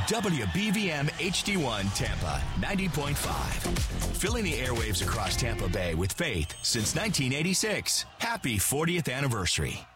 WBVM HD1 Tampa 90.5. Filling the airwaves across Tampa Bay with faith since 1986. Happy 40th anniversary.